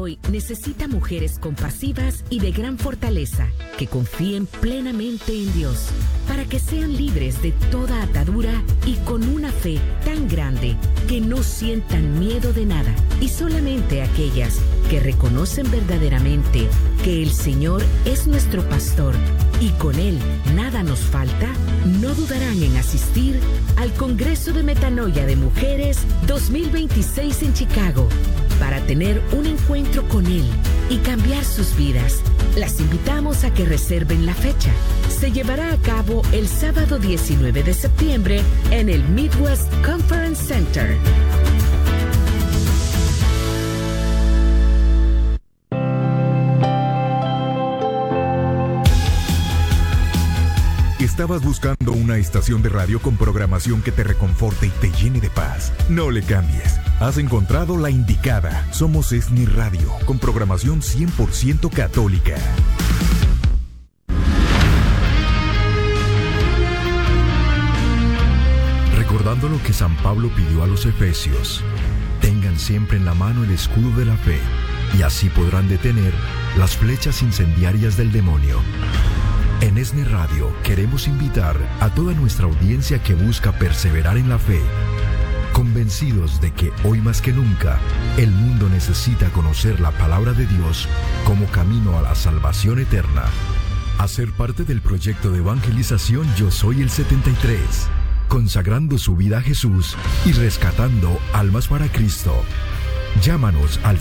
hoy necesita mujeres compasivas y de gran fortaleza, que confíen plenamente en Dios, para que sean libres de toda atadura y con una fe tan grande que no sientan miedo de nada. Y solamente aquellas que reconocen verdaderamente que el Señor es nuestro pastor y con Él nada nos falta, no dudarán en asistir al Congreso de Metanoia de Mujeres 2026 en Chicago para tener un encuentro con Él y cambiar sus vidas. Las invitamos a que reserven la fecha. Se llevará a cabo el sábado 19 de septiembre en el Midwest Conference Center. ¿Estabas buscando una estación de radio con programación que te reconforte y te llene de paz? No le cambies. Has encontrado la indicada. Somos ESNI Radio, con programación 100% católica. Recordando lo que San Pablo pidió a los efesios, tengan siempre en la mano el escudo de la fe, y así podrán detener las flechas incendiarias del demonio. En ESNI Radio queremos invitar a toda nuestra audiencia que busca perseverar en la fe, convencidos de que hoy más que nunca el mundo necesita conocer la palabra de Dios como camino a la salvación eterna. A ser parte del proyecto de evangelización Yo Soy el 73, consagrando su vida a Jesús y rescatando almas para Cristo. Llámanos al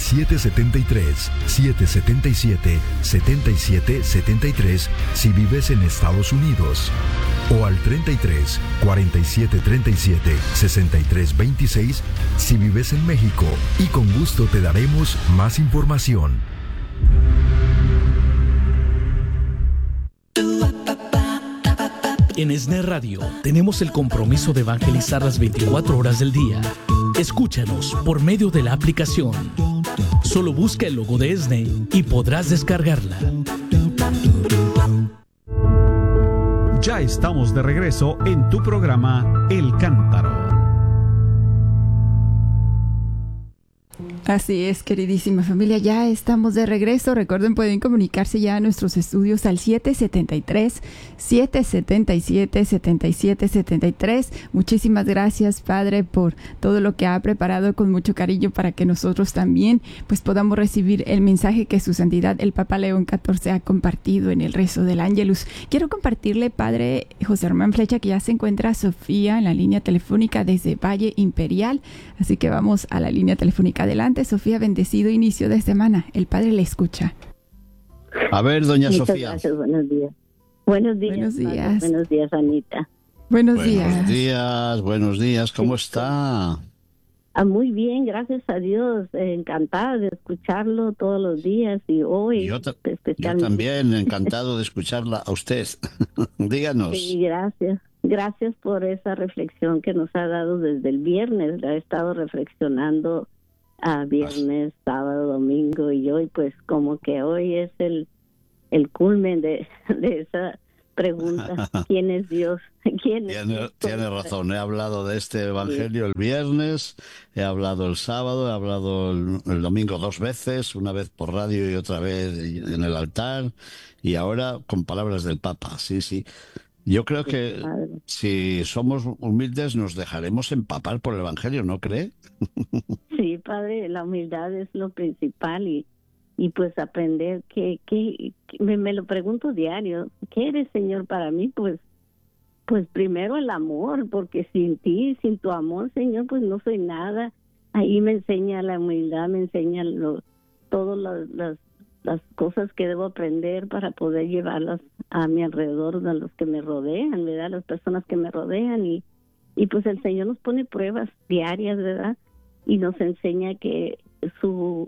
773-777-7773 si vives en Estados Unidos, o al 33 47 37 63 26 si vives en México, y con gusto te daremos más información. En ESNE Radio tenemos el compromiso de evangelizar las 24 horas del día. Escúchanos por medio de la aplicación. Solo busca el logo de ESNE y podrás descargarla. Ya estamos de regreso en tu programa El Cántaro. Así es, queridísima familia, ya estamos de regreso. Recuerden, pueden comunicarse ya a nuestros estudios al 773-777-7773. Muchísimas gracias, Padre, por todo lo que ha preparado con mucho cariño para que nosotros también pues podamos recibir el mensaje que su santidad, el Papa León XIV, ha compartido en el rezo del Ángelus. Quiero compartirle, Padre José Román Flecha, que ya se encuentra Sofía en la línea telefónica desde Valle Imperial. Así que vamos a la línea telefónica. Adelante, Sofía, bendecido inicio de semana. El Padre le escucha. A ver, doña Muchas Sofía. Gracias, buenos días. Buenos días. Buenos días. Padre. Buenos días, Anita. Buenos días. Buenos días. ¿Cómo está? Muy bien, gracias a Dios. Encantada de escucharlo todos los días y hoy Yo especialmente. también, encantado de escucharla a usted. Díganos. Sí, gracias. Gracias por esa reflexión que nos ha dado desde el viernes. La he estado reflexionando a viernes, sábado, domingo, y hoy pues como que hoy es el culmen de esa pregunta. ¿Quién es Dios? ¿Quién es Dios? Tiene razón. He hablado de este evangelio el viernes, he hablado el sábado, he hablado el domingo 2 veces, una vez por radio y otra vez en el altar, y ahora con palabras del Papa. Sí. Yo creo que si somos humildes nos dejaremos empapar por el evangelio, ¿no cree? Sí, Padre, la humildad es lo principal y pues aprender que me lo pregunto diario. ¿Qué eres, Señor, para mí? Pues primero el amor, porque sin ti, sin tu amor, Señor, pues no soy nada. Ahí me enseña la humildad, me enseña todas las cosas que debo aprender para poder llevarlas a mi alrededor, a los que me rodean, ¿verdad? Las personas que me rodean y pues el Señor nos pone pruebas diarias, ¿verdad? Y nos enseña que su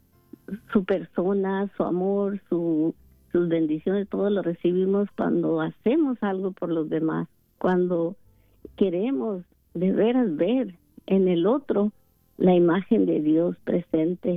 persona, su amor, sus bendiciones, todo lo recibimos cuando hacemos algo por los demás, cuando queremos de veras ver en el otro la imagen de Dios presente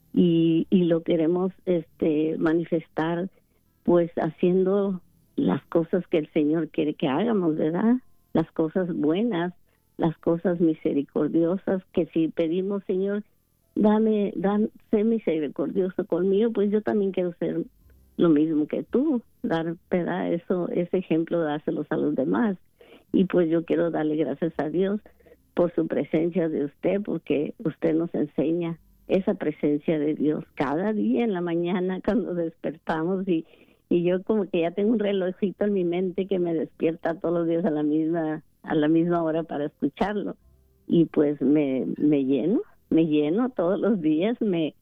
y lo queremos manifestar pues haciendo las cosas que el Señor quiere que hagamos, ¿verdad? Las cosas buenas, las cosas misericordiosas, que si pedimos, Señor, sé misericordioso conmigo, pues yo también quiero ser lo mismo que tú, dar, ¿verdad? Ese ejemplo, dárselos a los demás. Y pues yo quiero darle gracias a Dios por su presencia de usted, porque usted nos enseña esa presencia de Dios cada día en la mañana cuando despertamos, y yo como que ya tengo un relojito en mi mente que me despierta todos los días a la misma hora para escucharlo, y pues me lleno todos los días, me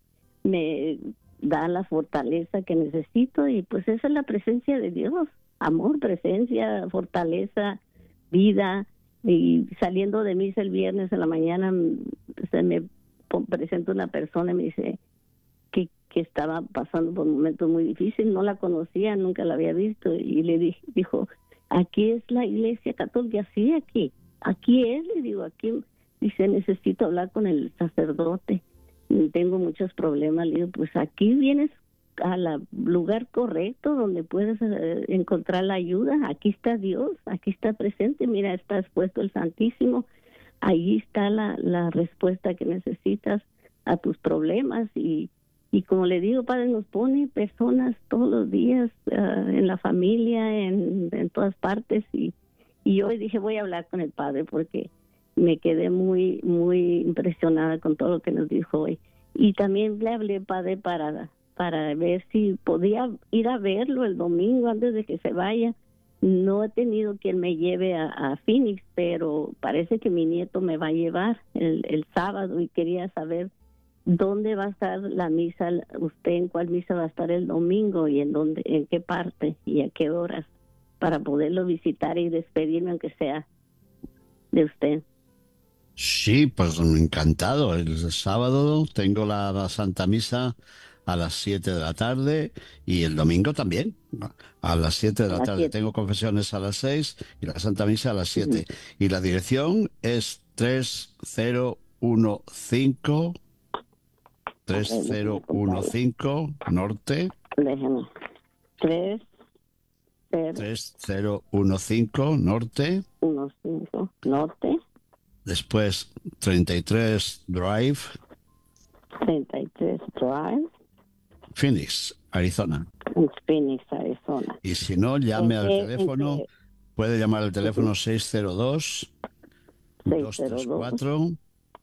da la fortaleza que necesito, y pues esa es la presencia de Dios, amor, presencia, fortaleza, vida. Y saliendo de misa el viernes en la mañana se me presenta una persona y me dice que estaba pasando por momentos muy difíciles, no la conocía, nunca la había visto, y le dijo, aquí es la iglesia católica. Sí, aquí es, le digo, aquí. Dice, necesito hablar con el sacerdote, tengo muchos problemas. Le digo, pues aquí vienes al lugar correcto donde puedes encontrar la ayuda. Aquí está Dios, aquí está presente, mira, está expuesto el Santísimo, ahí está la respuesta que necesitas a tus problemas. Y como le digo, Padre, nos pone personas todos los días en la familia, en todas partes, y yo dije, voy a hablar con el Padre porque me quedé muy, muy impresionada con todo lo que nos dijo hoy. Y también le hablé, Padre, para ver si podía ir a verlo el domingo antes de que se vaya. No he tenido quien me lleve a Phoenix, pero parece que mi nieto me va a llevar el sábado, y quería saber dónde va a estar la misa, usted en cuál misa va a estar el domingo, y en qué parte y a qué horas, para poderlo visitar y despedirme, aunque sea de usted. Sí, pues encantado. El sábado tengo la Santa Misa a las 7 de la tarde, y el domingo también a las 7 de la tarde. Tengo confesiones a las 6 y la Santa Misa a las 7. Y la dirección es 3015 Norte. Déjeme. 3015 Norte. 15 Norte. Después 33 Drive. 33 Drive. Phoenix, Arizona. Phoenix, Arizona. Y si no, llame al teléfono. Puede llamar al teléfono 602-234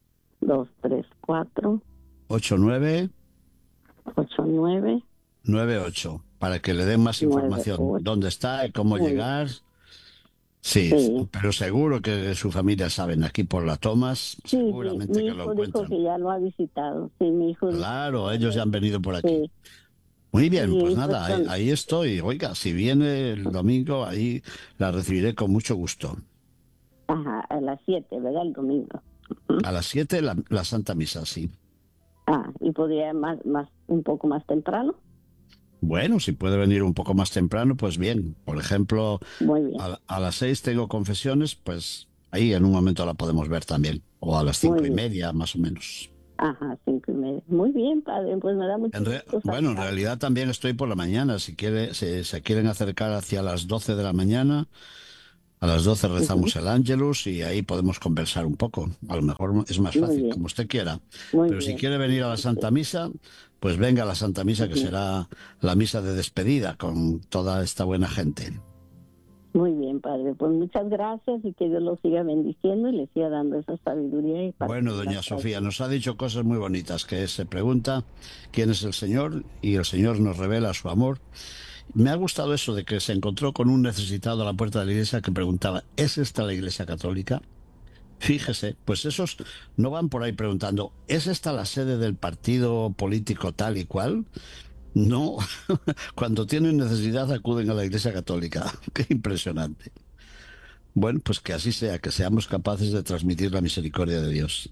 8998 para que le den más información. ¿Dónde está y cómo llegar? Sí, pero seguro que su familia saben, aquí por la Thomas, seguramente que lo encuentran. Dijo que ya lo ha visitado. Sí, mi hijo. Claro, ellos ya han venido por aquí. Sí. Muy bien, pues nada, ahí estoy. Oiga, si viene el domingo, ahí la recibiré con mucho gusto. Ajá, a las 7, ¿verdad? El domingo. A las 7 la Santa Misa, sí. ¿Y podría un poco más temprano? Bueno, si puede venir un poco más temprano, pues bien. Por ejemplo, a las 6 tengo confesiones, pues ahí en un momento la podemos ver también. O a las 5:30, más o menos. Ajá, 5:30. Muy bien, Padre, pues me da mucho gusto. Bueno, en realidad también estoy por la mañana. Si se quieren acercar hacia las 12 de la mañana, a las 12 rezamos el Ángelus y ahí podemos conversar un poco. A lo mejor es más fácil, como usted quiera. Pero si quiere venir a la Santa Misa, pues venga a la Santa Misa, que será la misa de despedida con toda esta buena gente. Muy bien, Padre. Pues muchas gracias, y que Dios lo siga bendiciendo y le siga dando esa sabiduría. Bueno, doña Sofía, nos ha dicho cosas muy bonitas, que se pregunta quién es el Señor, y el Señor nos revela su amor. Me ha gustado eso de que se encontró con un necesitado a la puerta de la iglesia que preguntaba, ¿es esta la iglesia católica? Fíjese, pues esos no van por ahí preguntando, ¿es esta la sede del partido político tal y cual? No, cuando tienen necesidad acuden a la iglesia católica. Qué impresionante. Bueno, pues que así sea, que seamos capaces de transmitir la misericordia de Dios.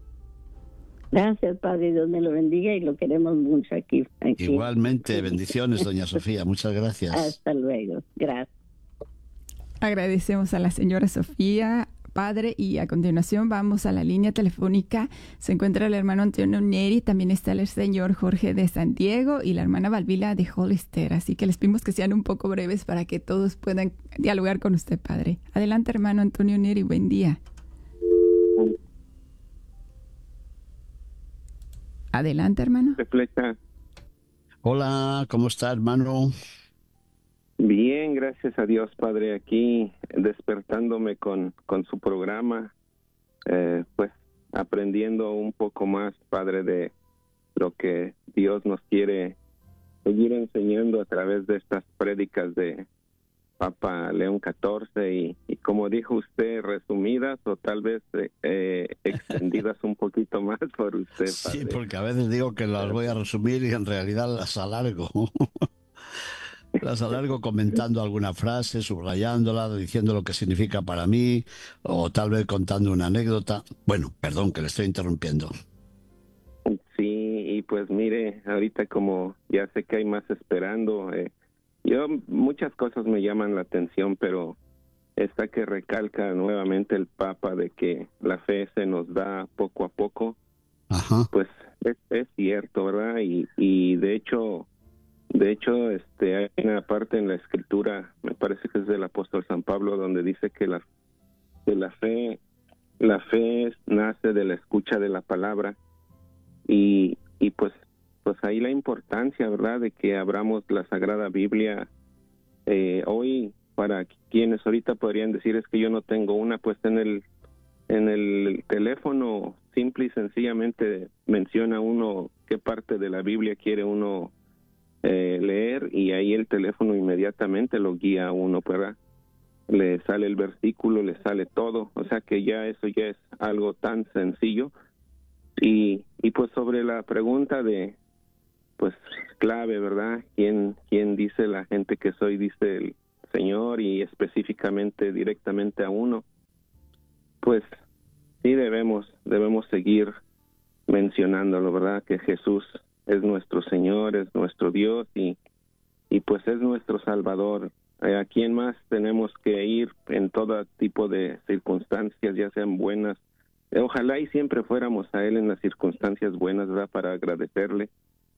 Gracias, Padre, Dios me lo bendiga, y lo queremos mucho aquí. Igualmente, bendiciones, doña Sofía, muchas gracias. Hasta luego, gracias. Agradecemos a la señora Sofía, Padre, y a continuación vamos a la línea telefónica. Se encuentra el hermano Antonio Neri, también está el señor Jorge de San Diego y la hermana Valvila de Hollister, así que les pedimos que sean un poco breves para que todos puedan dialogar con usted, Padre. Adelante, hermano Antonio Neri, buen día. Adelante, hermano. De Flecha. Hola, ¿cómo está, hermano? Bien, gracias a Dios, Padre, aquí despertándome con su programa, pues aprendiendo un poco más, Padre, de lo que Dios nos quiere seguir enseñando a través de estas prédicas de Papa León XIV y como dijo usted, resumidas o tal vez extendidas un poquito más por usted, Padre. Sí, porque a veces digo que las voy a resumir y en realidad las alargo. Las alargo comentando alguna frase, subrayándola, diciendo lo que significa para mí, o tal vez contando una anécdota. Bueno, perdón que le estoy interrumpiendo. Sí, y pues mire, ahorita como ya sé que hay más esperando, muchas cosas me llaman la atención, pero esta que recalca nuevamente el Papa de que la fe se nos da poco a poco, Ajá. Pues es cierto, ¿verdad? Y de hecho hay una parte en la Escritura, me parece que es del apóstol San Pablo, donde dice que la fe nace de la escucha de la palabra y pues ahí la importancia, ¿verdad?, de que abramos la Sagrada Biblia. Hoy, para quienes ahorita podrían decir es que yo no tengo una, pues en el teléfono simple y sencillamente menciona uno qué parte de la Biblia quiere uno leer y ahí el teléfono inmediatamente lo guía a uno, ¿verdad? Le sale el versículo, le sale todo, o sea que eso ya es algo tan sencillo. Y pues sobre la pregunta de, pues clave, ¿verdad? ¿Quién dice la gente que soy? Dice el Señor y específicamente directamente a uno. Pues sí debemos seguir mencionándolo, ¿verdad? Que Jesús es nuestro Señor, es nuestro Dios y pues es nuestro Salvador. ¿A quién más tenemos que ir en todo tipo de circunstancias, ya sean buenas? Ojalá y siempre fuéramos a Él en las circunstancias buenas, ¿verdad? Para agradecerle,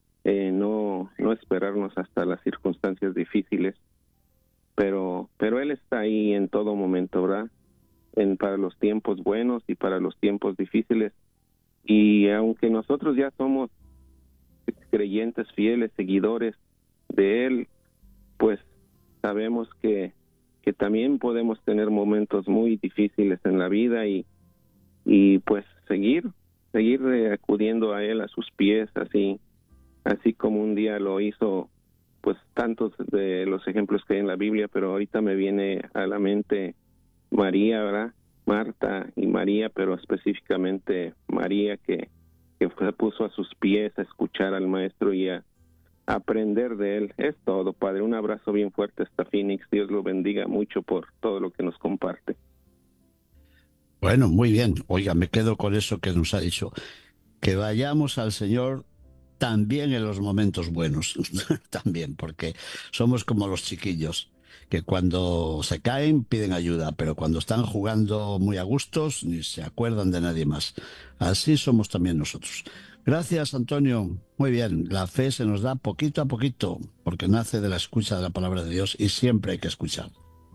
no esperarnos hasta las circunstancias difíciles, pero Él está ahí en todo momento, ¿verdad? Para los tiempos buenos y para los tiempos difíciles. Y aunque nosotros ya somos creyentes fieles, seguidores de Él, pues sabemos que también podemos tener momentos muy difíciles en la vida y pues seguir acudiendo a Él, a sus pies, así como un día lo hizo, pues tantos de los ejemplos que hay en la Biblia, pero ahorita me viene a la mente María, ¿verdad? Marta y María, pero específicamente María que se puso a sus pies a escuchar al Maestro y a aprender de Él. Es todo, Padre. Un abrazo bien fuerte hasta Phoenix. Dios lo bendiga mucho por todo lo que nos comparte. Bueno, muy bien. Oiga, me quedo con eso que nos ha dicho. Que vayamos al Señor también en los momentos buenos. También, porque somos como los chiquillos, que cuando se caen piden ayuda, pero cuando están jugando muy a gustos ni se acuerdan de nadie más. Así somos también nosotros. Gracias, Antonio. Muy bien, la fe se nos da poquito a poquito, porque nace de la escucha de la palabra de Dios y siempre hay que escuchar.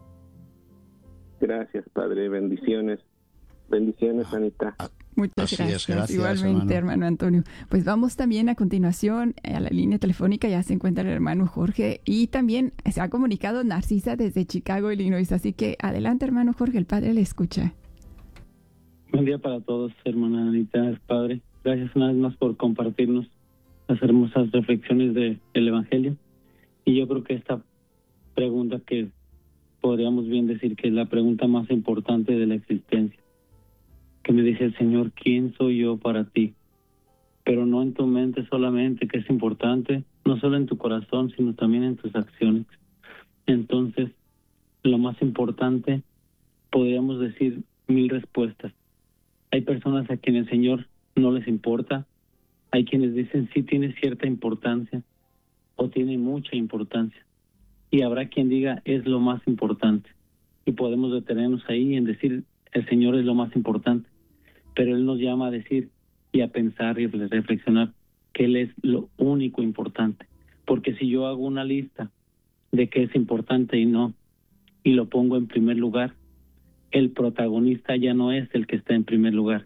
Gracias, Padre. Bendiciones. Bendiciones, Anita. Muchas gracias. Igualmente, hermano Antonio. Pues vamos también a continuación a la línea telefónica. Ya se encuentra el hermano Jorge y también se ha comunicado Narcisa desde Chicago, Illinois. Así que adelante, hermano Jorge, el Padre le escucha. Buen día para todos, hermana Anita, Padre. Gracias una vez más por compartirnos las hermosas reflexiones del Evangelio. Y yo creo que esta pregunta, que podríamos bien decir que es la pregunta más importante de la existencia, que me dice el Señor, ¿quién soy yo para ti? Pero no en tu mente solamente, que es importante, no solo en tu corazón, sino también en tus acciones. Entonces, lo más importante, podríamos decir 1000 respuestas. Hay personas a quienes el Señor no les importa, hay quienes dicen sí tiene cierta importancia o tiene mucha importancia, y habrá quien diga es lo más importante, y podemos detenernos ahí en decir el Señor es lo más importante, pero Él nos llama a decir y a pensar y a reflexionar que Él es lo único importante, porque si yo hago una lista de qué es importante y no, y lo pongo en primer lugar, el protagonista ya no es el que está en primer lugar,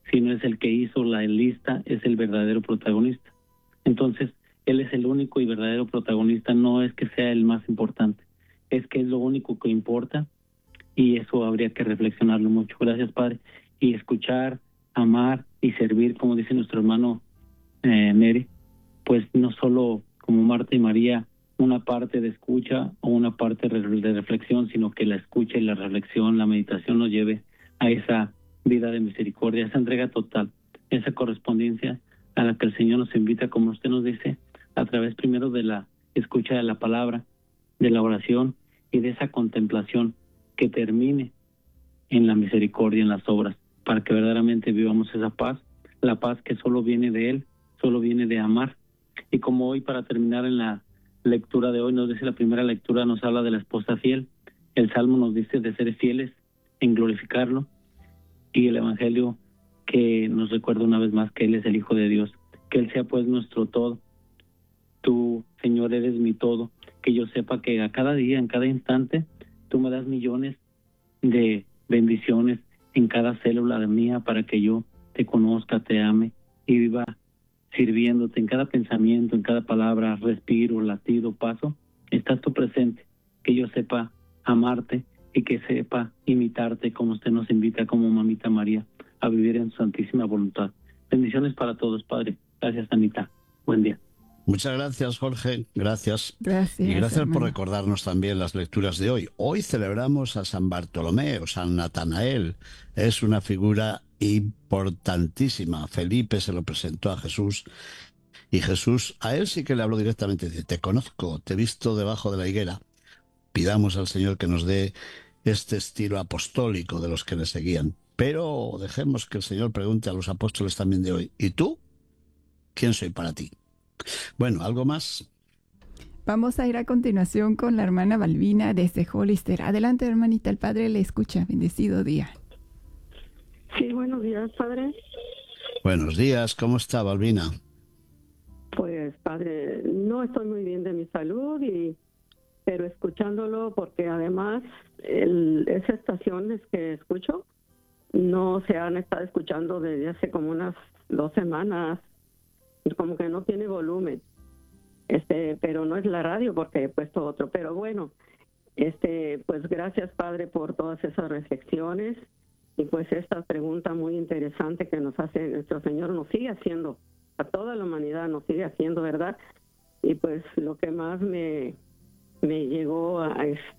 sino es el que hizo la lista, es el verdadero protagonista. Entonces, Él es el único y verdadero protagonista, no es que sea el más importante, es que es lo único que importa, y eso habría que reflexionarlo mucho. Gracias, Padre. Y escuchar, amar y servir, como dice nuestro hermano Neri, pues no solo como Marta y María, una parte de escucha o una parte de reflexión, sino que la escucha y la reflexión, la meditación nos lleve a esa vida de misericordia, esa entrega total, esa correspondencia a la que el Señor nos invita, como usted nos dice, a través primero de la escucha de la palabra, de la oración y de esa contemplación que termine en la misericordia, en las obras, para que verdaderamente vivamos esa paz, la paz que solo viene de Él, solo viene de amar. Y como hoy, para terminar en la lectura de hoy, nos dice la primera lectura, nos habla de la esposa fiel, el Salmo nos dice de ser fieles en glorificarlo, y el Evangelio que nos recuerda una vez más que Él es el Hijo de Dios, que Él sea pues nuestro todo. Tú, Señor, eres mi todo, que yo sepa que a cada día, en cada instante, tú me das millones de bendiciones en cada célula de mía para que yo te conozca, te ame y viva sirviéndote en cada pensamiento, en cada palabra, respiro, latido, paso. Estás tú presente, que yo sepa amarte y que sepa imitarte como usted nos invita, como Mamita María, a vivir en su santísima voluntad. Bendiciones para todos, Padre. Gracias, Anita. Buen día. Muchas gracias, Jorge. Gracias. Gracias. Y gracias hermano. por recordarnos también las lecturas de hoy. Hoy celebramos a San Bartolomé, San Natanael. Es una figura importantísima. Felipe se lo presentó a Jesús y Jesús a él sí que le habló directamente. Dice, te conozco, te he visto debajo de la higuera. Pidamos al Señor que nos dé este estilo apostólico de los que le seguían. Pero dejemos que el Señor pregunte a los apóstoles también de hoy, ¿y tú? ¿Quién soy para ti? Bueno, ¿algo más? Vamos a ir a continuación con la hermana Balbina desde Hollister. Adelante, hermanita, el Padre le escucha. Bendecido día. Sí, buenos días, Padre. Buenos días, ¿cómo está, Balbina? Pues, Padre, no estoy muy bien de mi salud, pero escuchándolo, porque además esas estaciones que escucho no se han estado escuchando desde hace como unas 2 semanas, y como que no tiene volumen. Pero no es la radio porque he puesto otro. Pero bueno, pues gracias, Padre, por todas esas reflexiones y pues esta pregunta muy interesante que nos hace nuestro Señor, nos sigue haciendo, a toda la humanidad nos sigue haciendo, ¿verdad? Y pues lo que más me llegó a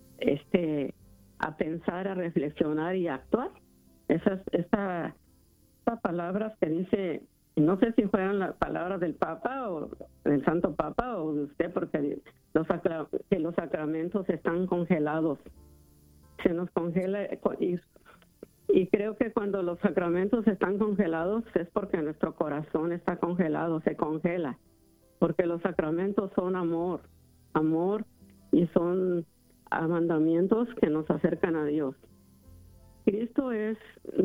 pensar, a reflexionar y a actuar, estas palabras que dice, no sé si fueran las palabras del Papa o del Santo Papa o de usted, porque que los sacramentos están congelados. Se nos congela y creo que cuando los sacramentos están congelados es porque nuestro corazón está congelado, se congela, porque los sacramentos son amor y son mandamientos que nos acercan a Dios. Cristo es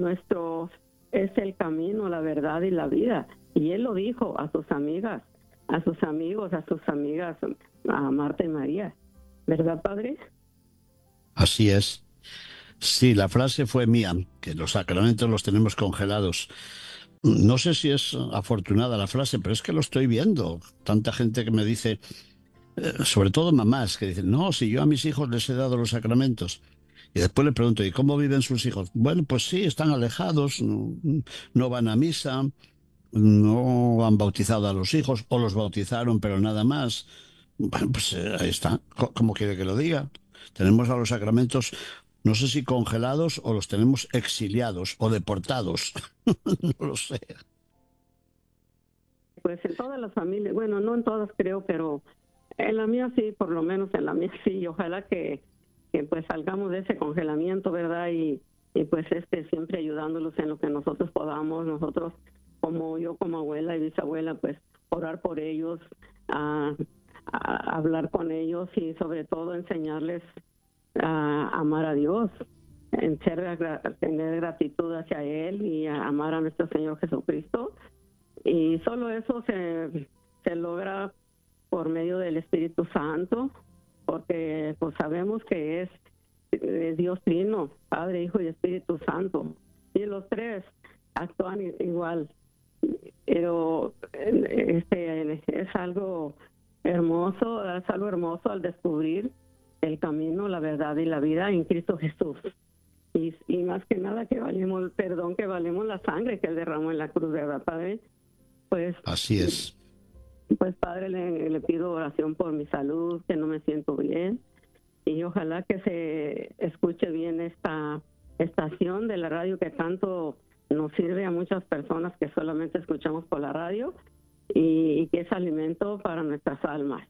el camino, la verdad y la vida. Y Él lo dijo a sus amigas, a sus amigos, a sus amigas, a Marta y María. ¿Verdad, Padre? Así es. Sí, la frase fue mía, que los sacramentos los tenemos congelados. No sé si es afortunada la frase, pero es que lo estoy viendo. Tanta gente que me dice, sobre todo mamás, que dicen, no, si yo a mis hijos les he dado los sacramentos. Y después le pregunto, ¿y cómo viven sus hijos? Bueno, pues sí, están alejados, no van a misa, no han bautizado a los hijos, o los bautizaron, pero nada más. Bueno, pues ahí está. ¿Cómo quiere que lo diga? Tenemos a los sacramentos, no sé si congelados o los tenemos exiliados o deportados. No lo sé. Pues en todas las familias, bueno, no en todas creo, pero en la mía sí, por lo menos en la mía sí. Y ojalá que pues salgamos de ese congelamiento, ¿verdad? Y pues siempre ayudándolos en lo que nosotros podamos, nosotros como yo como abuela y bisabuela, pues orar por ellos, a hablar con ellos y sobre todo enseñarles a amar a Dios, tener gratitud hacia Él y a amar a nuestro Señor Jesucristo. Y solo eso se logra por medio del Espíritu Santo, porque pues sabemos que es Dios Trino, Padre, Hijo y Espíritu Santo. Y los tres actúan igual. Pero es algo hermoso al descubrir el camino, la verdad y la vida en Cristo Jesús. Y más que nada que valemos la sangre que Él derramó en la cruz, ¿verdad, Padre? Pues así es. Pues, Padre, le pido oración por mi salud, que no me siento bien. Y ojalá que se escuche bien esta estación de la radio que tanto nos sirve a muchas personas que solamente escuchamos por la radio y que es alimento para nuestras almas.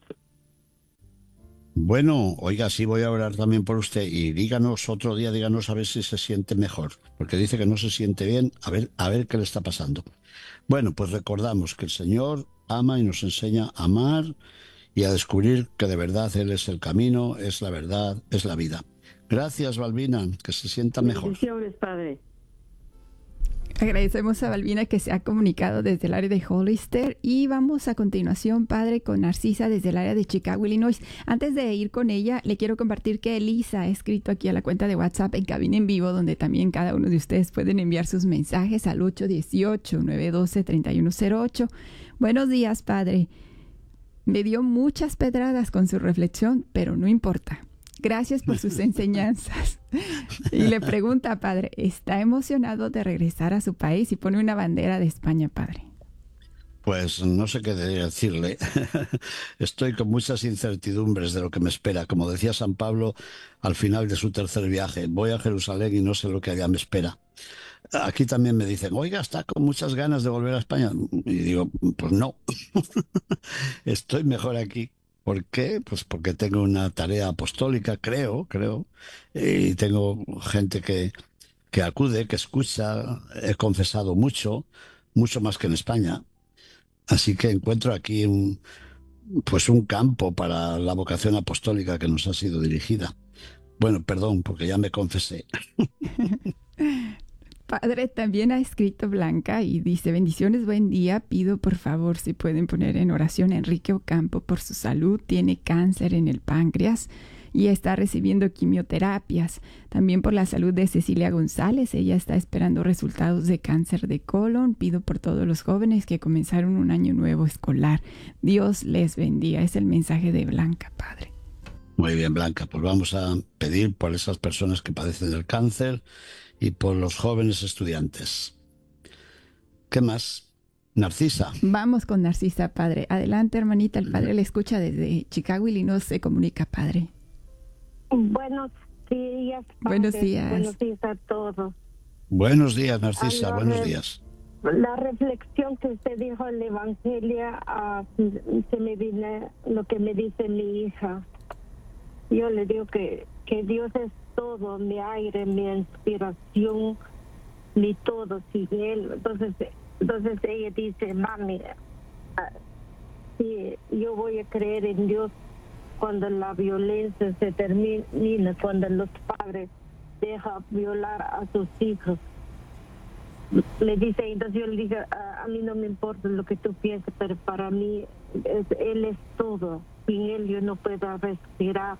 Bueno, oiga, sí voy a orar también por usted y díganos otro día, díganos a ver si se siente mejor, porque dice que no se siente bien, a ver qué le está pasando. Bueno, pues recordamos que el Señor ama y nos enseña a amar y a descubrir que de verdad Él es el camino, es la verdad, es la vida. Gracias, Balbina, que se sienta mejor. Bendiciones, Padre. Agradecemos a Balbina que se ha comunicado desde el área de Hollister y vamos a continuación, Padre, con Narcisa desde el área de Chicago, Illinois. Antes de ir con ella, le quiero compartir que Elisa ha escrito aquí a la cuenta de WhatsApp en Cabina en Vivo, donde también cada uno de ustedes pueden enviar sus mensajes al 818-912-3108. Buenos días, Padre. Me dio muchas pedradas con su reflexión, pero no importa. Gracias por sus enseñanzas. Y le pregunta, Padre, ¿está emocionado de regresar a su país? Y pone una bandera de España, Padre. Pues no sé qué decirle. Estoy con muchas incertidumbres de lo que me espera. Como decía San Pablo al final de su tercer viaje, voy a Jerusalén y no sé lo que allá me espera. Aquí también me dicen, oiga, está con muchas ganas de volver a España. Y digo, pues no. Estoy mejor aquí. ¿Por qué? Pues porque tengo una tarea apostólica, creo, y tengo gente que acude, que escucha. He confesado mucho más que en España. Así que encuentro aquí un campo para la vocación apostólica que nos ha sido dirigida. Bueno, perdón, porque ya me confesé. Padre, también ha escrito Blanca y dice, bendiciones, buen día. Pido por favor si pueden poner en oración a Enrique Ocampo por su salud. Tiene cáncer en el páncreas y está recibiendo quimioterapias. También por la salud de Cecilia González. Ella está esperando resultados de cáncer de colon. Pido por todos los jóvenes que comenzaron un año nuevo escolar. Dios les bendiga. Es el mensaje de Blanca, Padre. Muy bien, Blanca. Pues vamos a pedir por esas personas que padecen del cáncer y por los jóvenes estudiantes. ¿Qué más? Narcisa. Vamos con Narcisa, Padre. Adelante, hermanita. El Padre le escucha desde Chicago, Illinois. Se comunica, Padre. Buenos días, Padre. Buenos días. Buenos días a todos. Buenos días, Narcisa. Buenos días. La reflexión que usted dijo en el Evangelio, se me vino lo que me dice mi hija. Yo le digo que Dios es todo, mi aire, mi inspiración, mi todo, sin Él. Entonces ella dice, mami, sí, yo voy a creer en Dios cuando la violencia se termine, cuando los padres dejan violar a sus hijos. Le dice, entonces yo le dije, a mí no me importa lo que tú pienses, pero para mí Él es todo. Sin Él yo no puedo respirar.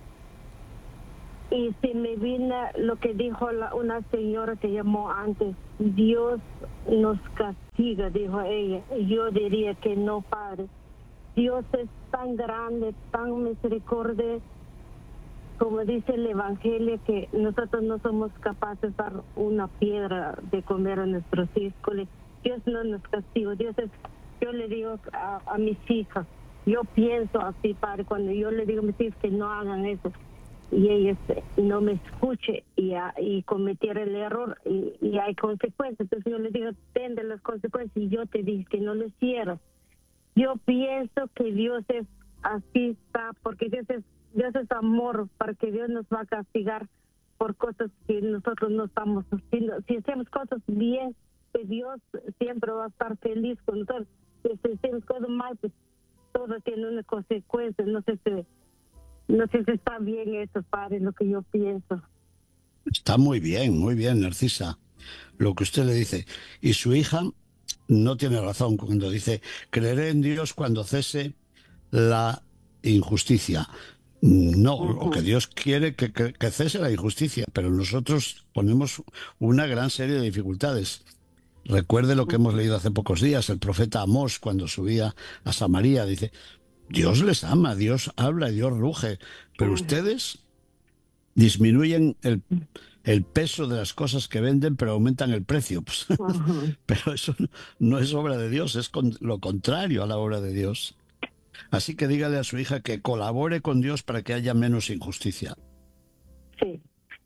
Y se me vino lo que dijo una señora que llamó antes, Dios nos castiga, dijo ella. Yo diría que no, Padre. Dios es tan grande, tan misericordioso, como dice el Evangelio, que nosotros no somos capaces de dar una piedra de comer a nuestros hijos. Dios no nos castiga. Yo le digo a mis hijas, yo pienso así, Padre, cuando yo le digo a mis hijas que no hagan eso, y ellos no me escuchen y cometiera el error y hay consecuencias. Entonces yo les digo, ten de las consecuencias, y yo te dije que no lo hicieras. Yo pienso que Dios es así, está, porque Dios es amor, para que Dios nos va a castigar por cosas que nosotros no estamos haciendo. Si hacemos cosas bien, pues Dios siempre va a estar feliz con nosotros. Si hacemos cosas mal, pues todo tiene una consecuencia. No sé si está bien eso, Padre, lo que yo pienso. Está muy bien, Narcisa, lo que usted le dice. Y su hija no tiene razón cuando dice, creeré en Dios cuando cese la injusticia. No, lo que Dios quiere que cese la injusticia, pero nosotros ponemos una gran serie de dificultades. Recuerde lo que hemos leído hace pocos días, el profeta Amós, cuando subía a Samaria, dice, Dios les ama, Dios habla y Dios ruge, pero ustedes disminuyen el peso de las cosas que venden, pero aumentan el precio. Pues, pero eso no es obra de Dios, es lo contrario a la obra de Dios. Así que dígale a su hija que colabore con Dios para que haya menos injusticia. Sí.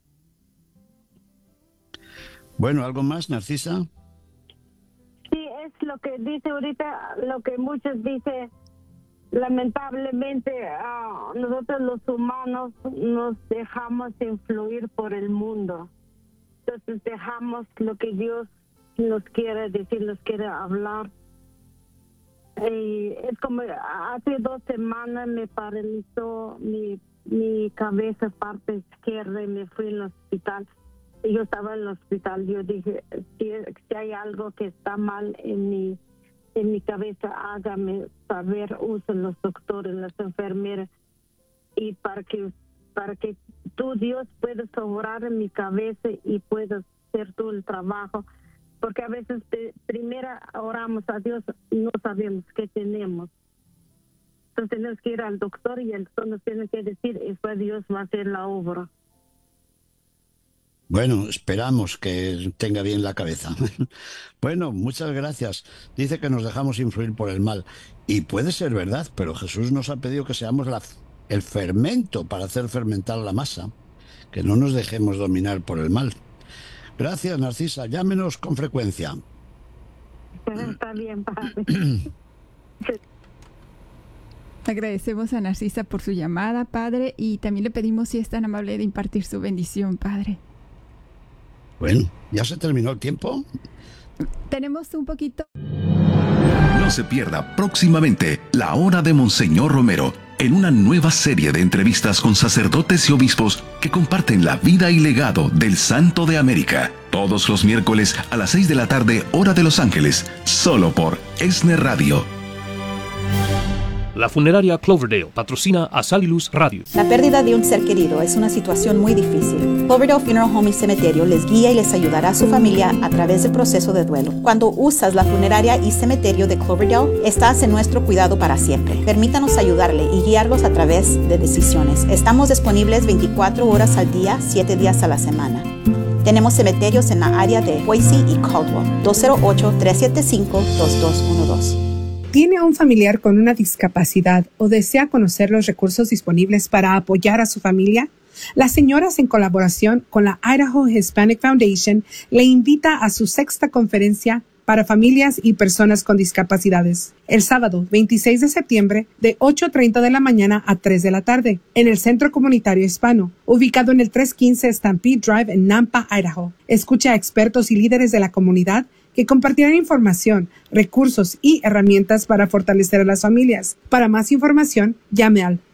Bueno, ¿algo más, Narcisa? Sí, es lo que dice ahorita, lo que muchos dicen. Lamentablemente, nosotros los humanos nos dejamos influir por el mundo. Entonces dejamos lo que Dios nos quiere decir, nos quiere hablar. Y es como hace 2 semanas me paralizó mi cabeza, parte izquierda, y me fui al hospital. Y yo estaba en el hospital, yo dije, si hay algo que está mal en mi cabeza, hágame saber, usen los doctores, las enfermeras, y para que tú, Dios, puedas obrar en mi cabeza y puedas hacer tú el trabajo, porque a veces primero oramos a Dios y no sabemos qué tenemos. Entonces tenemos que ir al doctor y el doctor nos tiene que decir, y después Dios va a hacer la obra. Bueno, esperamos que tenga bien la cabeza. Bueno, muchas gracias. Dice que nos dejamos influir por el mal. Y puede ser verdad, pero Jesús nos ha pedido que seamos el fermento para hacer fermentar la masa. Que no nos dejemos dominar por el mal. Gracias, Narcisa. Llámenos con frecuencia. Está bien, padre. Agradecemos a Narcisa por su llamada, Padre, y también le pedimos si es tan amable de impartir su bendición, Padre. Bueno, ¿ya se terminó el tiempo? Tenemos un poquito. No se pierda próximamente La Hora de Monseñor Romero, en una nueva serie de entrevistas con sacerdotes y obispos que comparten la vida y legado del Santo de América. Todos los miércoles a las 6 de la tarde, hora de Los Ángeles, solo por ESNE Radio. La funeraria Cloverdale patrocina a Sal y Luz Radio. La pérdida de un ser querido es una situación muy difícil. Cloverdale Funeral Home y Cementerio les guía y les ayudará a su familia a través del proceso de duelo. Cuando usas la funeraria y cementerio de Cloverdale, estás en nuestro cuidado para siempre. Permítanos ayudarle y guiarlos a través de decisiones. Estamos disponibles 24 horas al día, 7 días a la semana. Tenemos cementerios en la área de Boise y Caldwell. 208-375-2212. ¿Tiene a un familiar con una discapacidad o desea conocer los recursos disponibles para apoyar a su familia? Las señoras, en colaboración con la Idaho Hispanic Foundation, le invita a su 6ª conferencia para familias y personas con discapacidades, el sábado 26 de septiembre de 8:30 de la mañana a 3 de la tarde, en el Centro Comunitario Hispano, ubicado en el 315 Stampede Drive en Nampa, Idaho. Escucha a expertos y líderes de la comunidad que compartirán información, recursos y herramientas para fortalecer a las familias. Para más información, llame al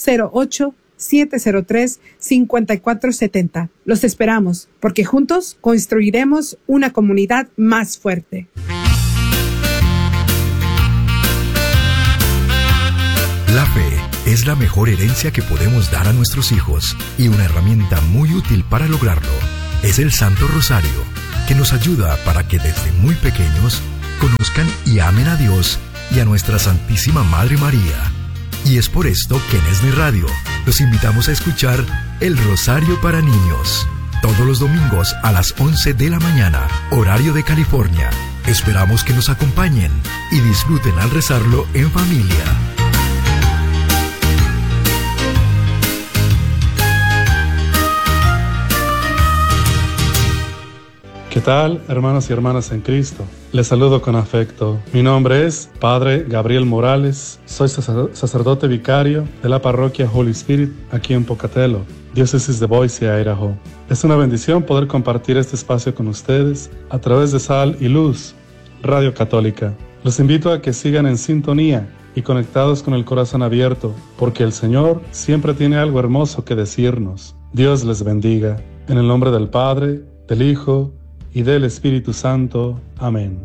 208-703-5470. Los esperamos, porque juntos construiremos una comunidad más fuerte. La fe es la mejor herencia que podemos dar a nuestros hijos, y una herramienta muy útil para lograrlo es el Santo Rosario, que nos ayuda para que desde muy pequeños conozcan y amen a Dios y a nuestra Santísima Madre María. Y es por esto que en ESNE Radio los invitamos a escuchar El Rosario para Niños, todos los domingos a las 11 de la mañana, horario de California. Esperamos que nos acompañen y disfruten al rezarlo en familia. ¿Qué tal, hermanos y hermanas en Cristo? Les saludo con afecto. Mi nombre es Padre Gabriel Morales. Soy sacerdote vicario de la parroquia Holy Spirit aquí en Pocatello, diócesis de Boise, Idaho. Es una bendición poder compartir este espacio con ustedes a través de Sal y Luz, Radio Católica. Los invito a que sigan en sintonía y conectados con el corazón abierto, porque el Señor siempre tiene algo hermoso que decirnos. Dios les bendiga. En el nombre del Padre, del Hijo y del Espíritu Santo. Amén.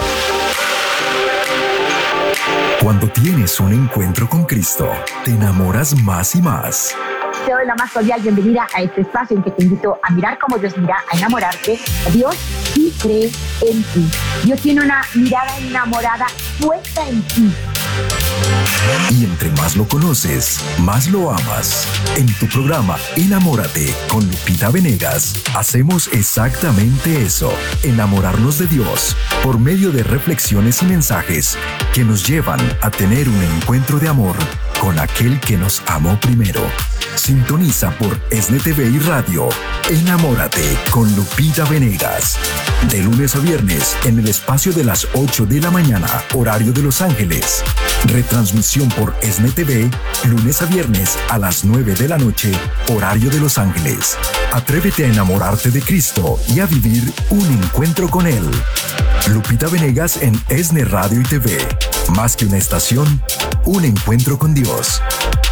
Cuando tienes un encuentro con Cristo, te enamoras más y más. Te doy la más cordial bienvenida a este espacio en que te invito a mirar como Dios mira, a enamorarte de Dios y y cree en ti. Dios tiene una mirada enamorada puesta en ti. Y entre más lo conoces, más lo amas. En tu programa Enamórate con Lupita Venegas, hacemos exactamente eso, enamorarnos de Dios por medio de reflexiones y mensajes que nos llevan a tener un encuentro de amor con aquel que nos amó primero. Sintoniza por ESNE TV y Radio Enamórate con Lupita Venegas. De lunes a viernes en el espacio de las 8 de la mañana, horario de Los Ángeles. Retransmisión por ESNE TV, lunes a viernes a las 9 de la noche, horario de Los Ángeles. Atrévete a enamorarte de Cristo y a vivir un encuentro con Él. Lupita Venegas en ESNE Radio y TV. Más que una estación, un encuentro con Dios.